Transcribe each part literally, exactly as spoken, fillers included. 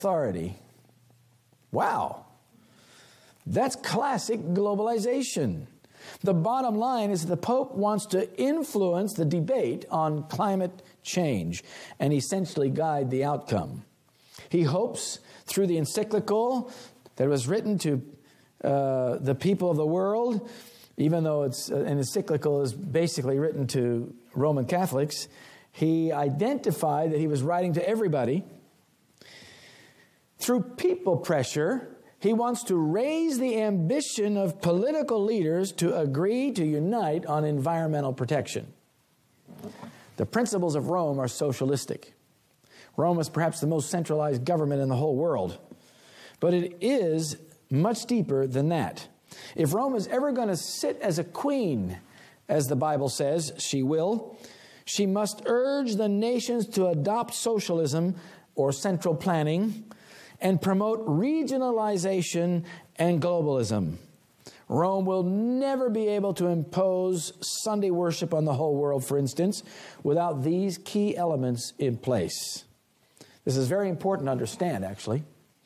authority. Wow. That's classic globalization. The bottom line is the Pope wants to influence the debate on climate change and essentially guide the outcome. He hopes through the encyclical that was written to uh, the people of the world, even though it's uh, an encyclical is basically written to Roman Catholics, he identified that he was writing to everybody. Through people pressure, he wants to raise the ambition of political leaders to agree to unite on environmental protection. The principles of Rome are socialistic. Rome is perhaps the most centralized government in the whole world. But it is much deeper than that. If Rome is ever going to sit as a queen, as the Bible says she will, she must urge the nations to adopt socialism or central planning and promote regionalization and globalism. Rome will never be able to impose Sunday worship on the whole world, for instance, without these key elements in place. This is very important to understand, actually.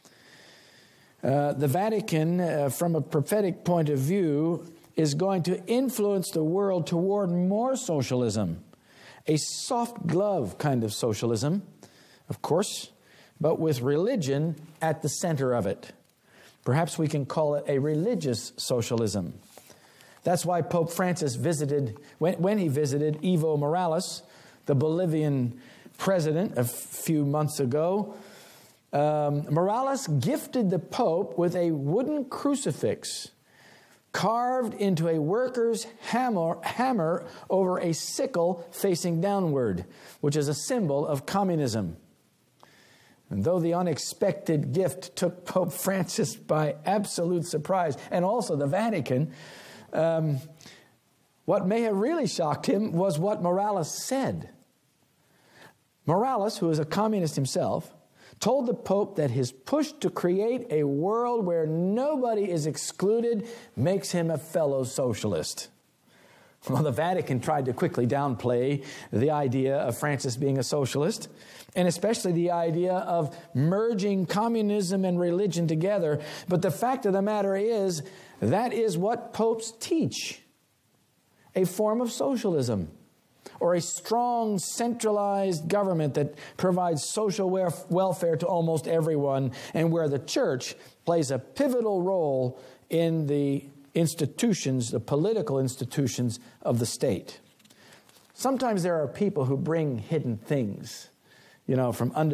Uh, the Vatican, uh, from a prophetic point of view, is going to influence the world toward more socialism. A soft glove kind of socialism, of course, but with religion at the center of it. Perhaps we can call it a religious socialism. That's why Pope Francis visited, when, when he visited Evo Morales, the Bolivian president, a few months ago. Um, Morales gifted the Pope with a wooden crucifix carved into a worker's hammer, hammer over a sickle facing downward, which is a symbol of communism. And though the unexpected gift took Pope Francis by absolute surprise, and also the Vatican, um, what may have really shocked him was what Morales said. Morales, who is a communist himself, told the Pope that his push to create a world where nobody is excluded makes him a fellow socialist. Well, the Vatican tried to quickly downplay the idea of Francis being a socialist, and especially the idea of merging communism and religion together. But the fact of the matter is, that is what popes teach. A form of socialism, or a strong centralized government that provides social welfare to almost everyone, and where the church plays a pivotal role in the institutions, the political institutions of the state. Sometimes there are people who bring hidden things, you know, from under